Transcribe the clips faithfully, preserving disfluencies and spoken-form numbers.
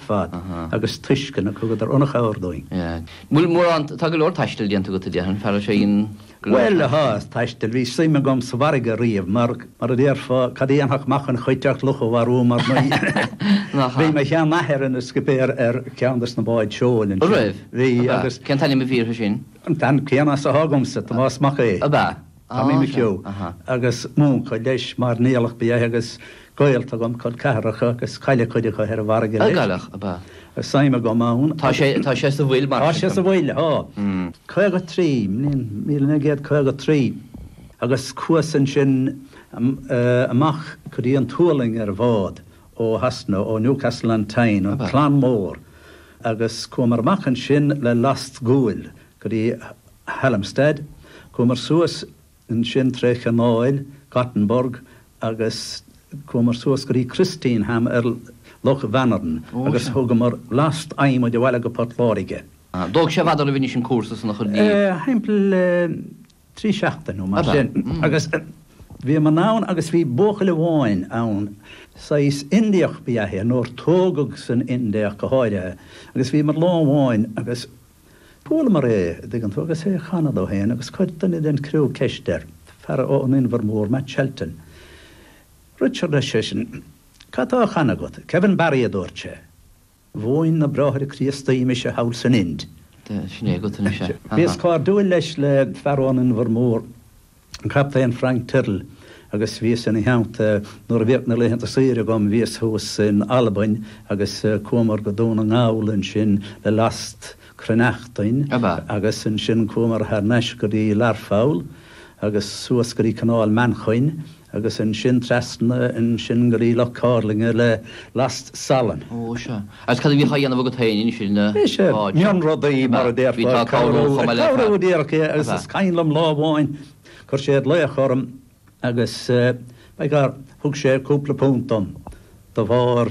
fad agus tuiscin a chugad ar ionach áirdoing. Múl mór an tá go leor taistil díanta go dean fer sé on Well ha taistil hí siime gom sa bharige riamh mar mar a dhéar fá cadíanach machchan chuiteach lucha bharú mar bhí me chean nachir in skipéir ar ceandas na báid seoil raibh hí agus cean taine bhír sin tan ceanna sa hágamsa tá más mac é a mí me ceú agus mún chu leis mar níalach bí agus goilta gom chud cearacha agus chaile chuidecha ar a bharige galach a Saime go mán Tá sé tá sé sa bhfuil mar sé sa bhile á chu go trí mí géad chu go trí agus cuasan sin amach chu dtíí an túling ar bhád ó hasna ó Newcastle on Tyne ó Clan Mór agus cumar machchan sin le last gúil go dtí Hallamstead cumar suas in sin trécha náil Gothenburg agus cumar suas go dtí Christineham ar Loch Vanarden agus thugam mar last aim de bhile go Portláige. Dóg sé bhadar a bhí sin cuasas na chudí? Heimpel trí seachtain mar sin agus bhí man nán agus bhí bócha le bháin ann sa is Indiach biaithe nóir tógad san Indiach go háide agus bhí mar láháin agus póla mar é d an tugus é Chanada héin agus chuid den den cruú ceisteir fer ó an inmhar mór Matt Shelton. Richard Hession Catá chanagat, Kevin Barry a dúirte. Bhóin na brathir Christaí me se hail san Ind. Sinné go na sé. Bhís cá dúil leis le ferránin bhar mór an captain Frank Tyrrell agus bhí san heanta nuair a bhéic na leihananta saoire gom bhís thuas in Albain agus cumar go dúna ngálan sin le last crenachtain agus in sin cumar thar neis go dtí Larfáil agus suas go dtí Canál Manchoin agus in sin trasna in sin goí le cálinge le last salan. Ó se. As cad bhí chaanana bh go taine sin na Mion rudaí mar a déir déirché agus is caiinlam lábháin chur séad le chom agus be gar thug sé cúpla púntam do bhar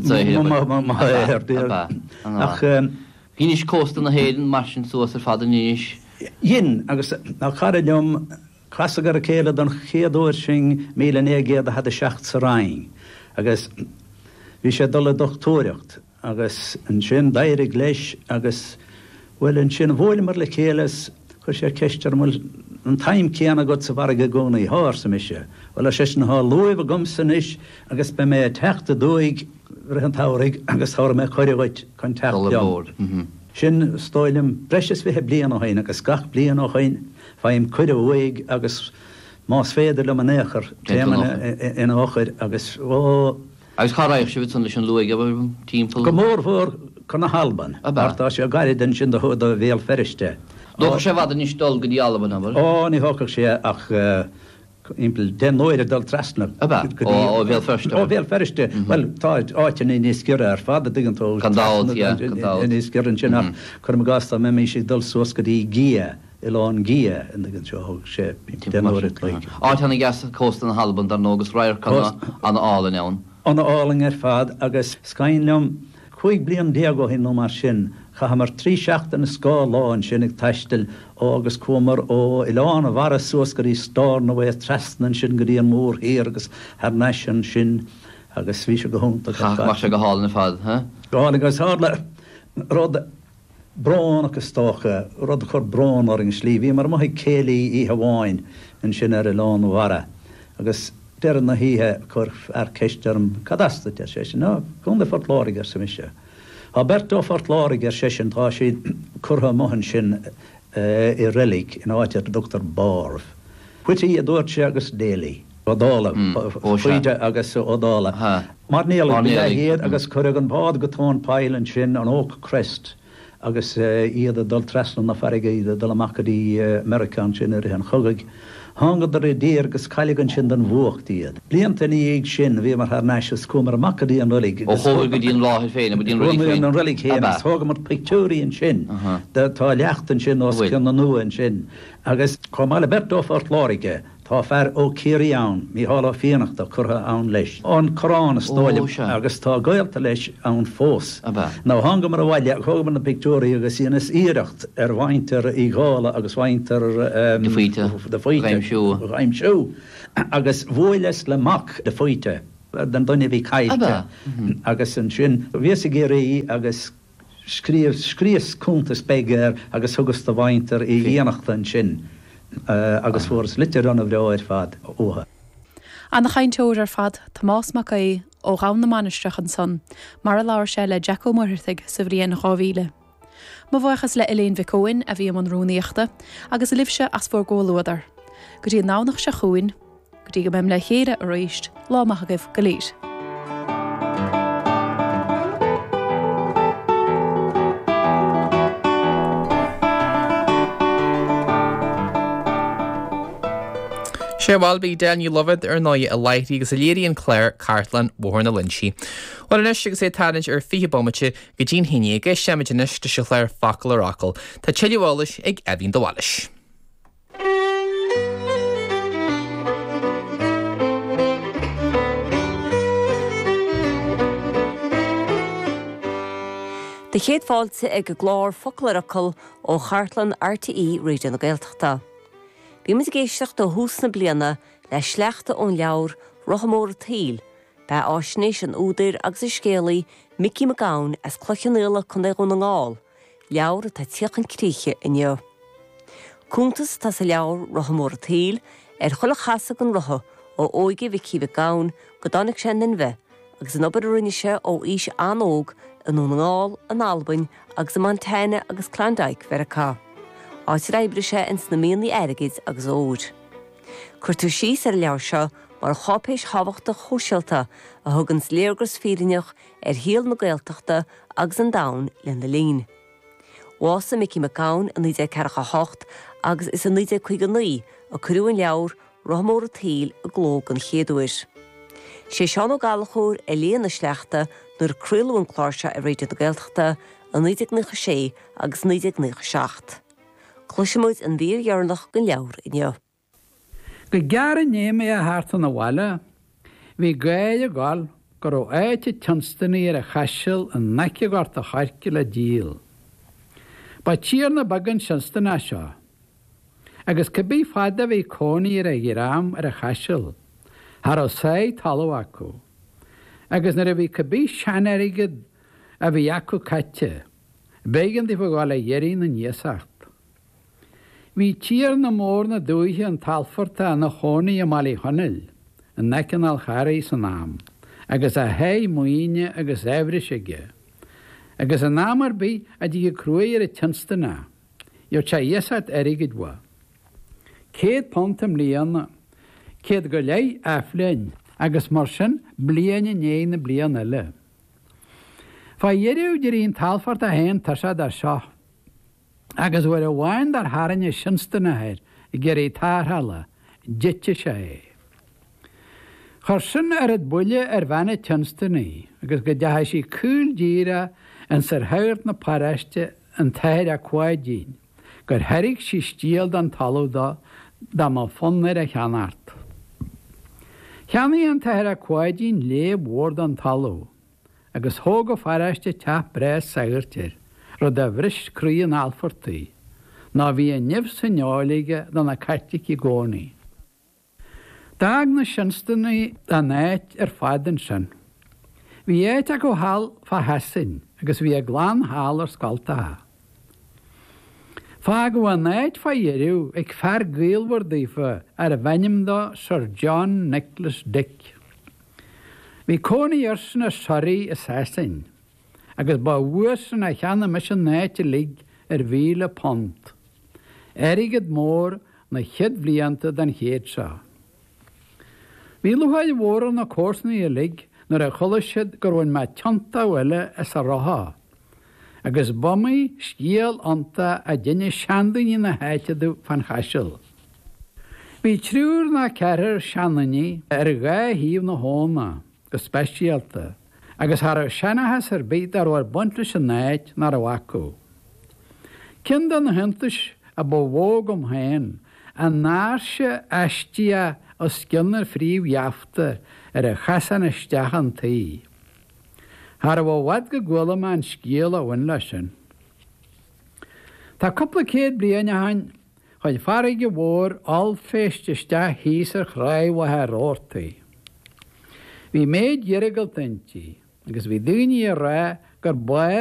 Hínis cósta na héan mar sin suas ar fada níos. Dhin agus ná chaidem Chasagar a céile don chéadúir sin míle négéad a had a seacht sa raing. Agus bhí sé dul le doctóireacht agus an sin dairig leis agus bhfuil an sin bhóil mar le chélas chu sé ceistar an taim céanna go sa bharige gcóna í háir sa mise. Bhil a sé sin há luamh a gomsan is agus be mé teachta dúig ar an táraigh agus thar mé choirehait chun teach Sin stoilm breis bheitthe blian á hain agus gach blian á hain Fáim chuide bhig agus más féidir le manéchar in áchair agus ó agus choráibh se bhid san leis an luig a bh timppla. Go mór bhór chu na Halban tá sé gairid den sin do chud a bhéal feriste. Dó sé bhd níos dul go dí Alban bhil? Ó ní hácha sé ach impel den nóir dal trasna ó bhéal feriste. Ó bhéal feriste. Well tá áitin í níos cure ar fada digan tó níos curann sin ach chum gasta me mé sé dul suas go dtí gia. Ilán gia in gan seo sé ána gas cósta na Halban dar nógus rair an álan ann. An áling ar fad agus scainlumm chuig blion déagó hin nó mar sin cha mar trí seachta na scá láin sin ag taistil ó agus cumar ó Ián a bhar suas go dtí stáir nó bhéh trasnan sin go dtí an mór hir agus ar neisin sin agus bhí se go húnta mar se go hálan na fad gáin agus hála rud Brán agus tócha rud chur brán ar an slíhí mar maithaigh céalaí í hamháin in sin ar i lán mhara agus dean na híthe chur ar ceistearm cadastaide sé sin ná chun de fortlárigar sa mise. Tá bertó fortlárigar sé sin tá siad chutha mohan sin i relic in áitear Doctor Barv. Chuití a dúirt sé agus déalaí. Odála fuide agus odála. Mar níl héad agus chur an bád go tón peilen sin an óg crest. agus iad a dul traslan na farige iad a dul amachchaí American sin ar an chugaig. Hangad ar i déir gus caiilegann sin den bhuacht iad. Blianta ní ag sin bhí mar ar neis cumar amachchaí an rulig. Ó chuir go dtíon láthir féin a dtíon rulig an rulig chéana thuga mar pictúíon sin tá leachtain sin ó cin na nuan sin. agus chumáile bertó fortláige tá fear ó céirí ann mí hála féanachta chutha ann leis. An Corán stóile agus tá gailta leis ann fós. Ná hanga mar a bhaile chugan na pictúí agus íonas íirecht ar bhaintear í gála agus bhaintear de faoite. Aimsú. Agus bhuailes le mac de faoite. den donna bhí caiilte agus an sin bhís géirí agus scríomh scríos cúntas beigir agus thugus do bhaintear i dhéanachta an sin agus fuair litir an a bhreáir fad ótha. An na chainteóir ar fad tá más mac é ó gham na manisteach an son, mar a láir sé le Jacko Murthig sa bhríon gáhíle. Má bhachas le Elaine Vicóin a bhí am an rúnaíochta agus a libse as fór ggóluadar. Go dtí nánach se chuin, go dtí go bim le chéire a réist lámach agah go léir. sé bhil bí Daniel Lovett ar náid a leithí agus a léiríonn Claire Cartlan mhór na Linshi. Bhil an eiste agus é tainid ar fiche bommate go dtín híine ag seimiidirnis de se chléir facail arácail, Tá teilehálais ag Evín Dowallis. De chéad fáilte ag go glár focail arácail ó Chartlan R T E réidir na Gaeltachta. Bhí mu géisteach do hús na bliana le sleachta ón leabhar Rothamór Tail, be áisnéis an údair agus is scéalaí Mickey McGowan as clochannéala chun é gún an gáil, leabhar tá tíochan críche inniu. Cúntas tá sa leabhar Rothamór Tail ar chola chaasa an rotha ó óige Mickey McGowan go dánig sé ninbheith, agus an obair rinneise ó ís anóg an ón ngáil an Albain agus an Montana agus Clondyke ver a cá. Áit reibre sé ins na míonaí airigid agus óid. Cuirtar síos ar leabhar seo mar chopéis habhachta chóisialta a thugans léargus fírineach ar híal na Gaeltachta agus an dain le na lín. Bhása Mickey McGowan an nídé cearcha hocht agus is an nídé chuig an naí a cruúin leabhar Rothamór Tail a glóg an chéadúir. sé seán ó galachúr a léana sleachta nuair cruúilún chláirse a réidir na Gaeltachta an nídé nucha sé agus nídé nucha seacht. Cloisimuid an bhíorhearnach go leabhar inniu. Go gearan néime a háart an bhile, bhí gaile gáil gur ó éite tionstain ar a chaisiil an naice gart a chairce le díal. Ba tíar na bagan tionstain a seo, agus cabbí fada bhí cónaí ar a ghirám ar a chaisiil, thar ó sé talú acu, agus nar a bhí cabbí seanarigid a bhí acu caite, bégan dí bhgáil a dhéirí na níosacht. Bhí tíar na mór na dúithe an talforta na chónaí a malí honil, an necin alcharí san nám, agus a hé muoine agus éhriseige. Agus a námar bí a dí cruúir a tionstain jo sé iesat erigid wa. Céad pontam líana, céad go lei aflein, agus mar sin bliana néine blian eile. Fa dhéiriú dirín talfort a héin tasad a seo, agus bhfuir a bháin dar háranne sinstanna héir i ggéirí tárthala, dite sé. Chur sin ar ad buile ar bhena tionstain agus go deithe sí cúil díra an sar hairt na paraiste an tair a cuaidín, gur heirig sí stíal an talúda da má fonnair a cheanart. Cheannaí an tair a cuaidín léb ward an talú, agus thóga paraiste teap bres sagirtir, rud a bhris cruí an alfortaí, ná bhí a nimh saneálaige dan na cartici gcónaí. Dag na sinstannaí a néit ar fádan sin. Bhí éit a go hall fa hasin, agus bhí a glán hall ar scailtathe. Fá go a néit fa dhéiriú ag fear gaolhhardaífa ar a bhainimdá Sir John Nicholas Dick. Bhí cónaí ar sin a sorí a sasin, agus ba bhuasan a cheanna mis an néite lig ar bhíle pont. Erigid mór na chiad bblianta den chéad seo. Bhí luhaid mhór na cósnaí a lig nar a cholaisiid gur bhain me teanta bhile is a rotha, agus bomaí scíal anta a duine seandaí na héiteadú fan chaisiil. Bhí trúr na cearir seannaí ar gá híomh na hóna go speisialta, agus thar a seanachas ar beit ar bhar buntas an néit nar a bhacu. Cin an na hintas a ba bhógam hain, a náirse eistia o scinnar fríomh jaafta ar a chasan isteach an taí. Thar a bhhad go ghuilam an scíal a bhain lei sin. Tá coppla céad bliana hain, chuid farige mhór all féiste isteach híos ar chraibh wathe róirtaí. Bhí méid dheargal tantí, agus bhí daoine a rá gur